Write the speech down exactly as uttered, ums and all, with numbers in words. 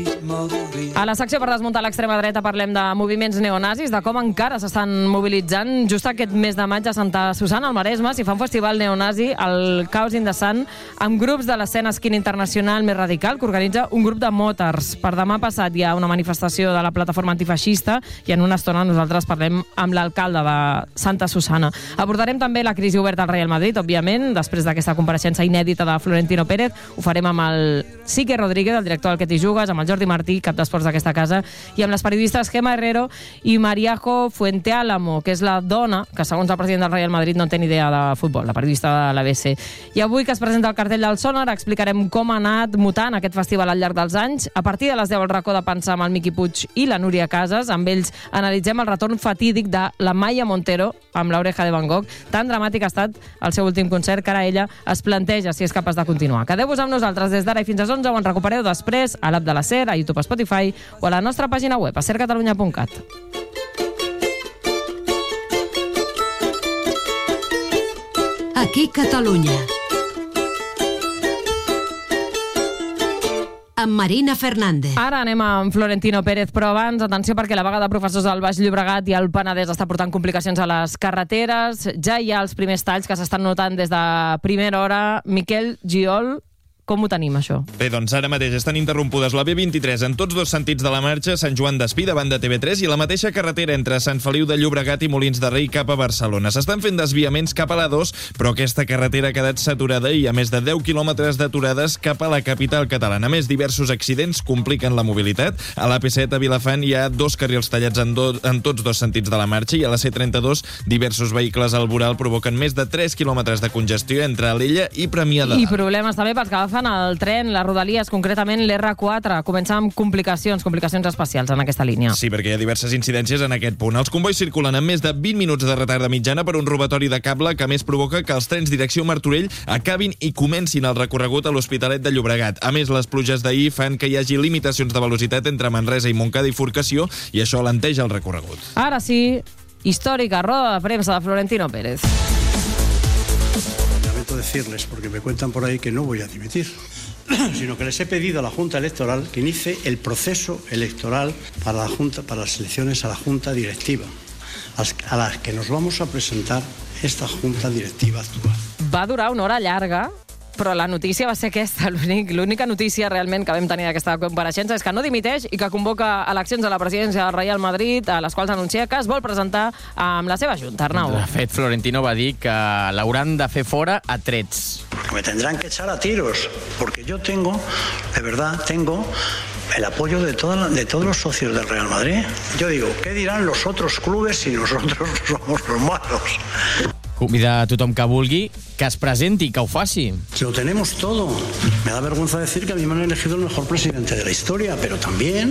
A la secció per desmuntar l'extrema dreta parlem de moviments neonazis, de com encara s'estan mobilitzant. Just aquest mes de maig a Santa Susana, al Maresme, s'hi fa un festival neonazi, el Caos in the Sun, amb grups de l'escena skin internacional més radical que organitza un grup de moters. Per demà passat hi ha una manifestació de la plataforma antifeixista i en una estona nosaltres parlem amb l'alcalde de Santa Susana. Abordarem també la crisi oberta al Real Madrid, òbviament, després d'aquesta compareixença inèdita de Florentino Pérez. Ho farem amb el Sique Rodríguez, el director del Que t'hi jugues, amb el Jordi Martí, cap d'esports d'aquesta casa, i amb les periodistes Gemma Herrero i Mariajo Fuenteálamo, que és la dona que, segons el president del Real Madrid, no té ni idea de futbol, la periodista de l'A B C. I avui, que es presenta el cartell del Sonar, explicarem com ha anat mutant aquest festival al llarg dels anys. A partir de les deu, el racó de pensar amb el Miqui Puig i la Núria Casas. Amb ells analitzem el retorn fatídic de la Maya Montero amb l'Oreja de Van Gogh. Tan dramàtic ha estat el seu últim concert que ara ella es planteja si és capaç de continuar. Quedeu-vos amb nosaltres des d'ara i fins a les onze, o en recupereu després a l'app de la SER, a YouTube, a Spotify o a la nostra pàgina web, a ser catalunya punt cat. Aquí Catalunya. Amb Marina Fernández. Ara anem amb Florentino Pérez, però abans, atenció, perquè la vaga de professors del Baix Llobregat i el Penedès està portant complicacions a les carreteres. Ja hi ha els primers talls que s'estan notant des de primera hora. Miquel Giol, com ho tenim, això? Bé, doncs ara mateix estan interrompudes la B vint-i-tres en tots dos sentits de la marxa, Sant Joan d'Espí davant de T V tres i la mateixa carretera entre Sant Feliu de Llobregat i Molins de Rei cap a Barcelona. S'estan fent desviaments cap a l'A dos, però aquesta carretera ha quedat saturada i hi ha més de deu quilòmetres d'aturades cap a la capital catalana. A més, diversos accidents compliquen la mobilitat. A l'A P set a Vilafant hi ha dos carrils tallats en, do, en tots dos sentits de la marxa i a la C trenta-dos diversos vehicles al voral provoquen més de tres quilòmetres de congestió entre Alella i Premià de Dalt. I problemes també pels que agafen el tren, les rodalies, concretament l'R quatre. Comença amb complicacions, complicacions especials en aquesta línia. Sí, perquè hi ha diverses incidències en aquest punt. Els convois circulen amb més de vint minuts de retard de mitjana per un robatori de cable que a més provoca que els trens direcció Martorell acabin i comencin el recorregut a l'Hospitalet de Llobregat. A més, les pluges d'ahir fan que hi hagi limitacions de velocitat entre Manresa i Montcada i Forcació i això alenteja el recorregut. Ara sí, històrica roda de premsa de Florentino Pérez. Lamento decirles, porque me cuentan por ahí que no voy a dimitir, sino que les he pedido a la Junta Electoral que inicie el proceso electoral para, la Junta, para las elecciones a la Junta Directiva, a las que nos vamos a presentar esta Junta Directiva actual. Va durar una hora llarga, però la notícia va ser aquesta. L'única notícia realment que vam tenir d'aquesta compareixença és que no dimiteix i que convoca eleccions a la presidència del Real Madrid, a les quals anuncia que es vol presentar amb la seva junta. Arnau. De fet, Florentino va dir que l'hauran de fer fora a trets. Me tendrán que echar a tiros, porque yo tengo, de verdad, tengo el apoyo de, toda la, de todos los socios del Real Madrid. Yo digo, ¿qué dirán los otros clubes si nosotros somos los malos? Convida a tothom que vulgui que es presenti i que ho faci. Lo tenemos todo. Me da vergüenza decir que a mí me han elegido el mejor presidente de la historia, pero también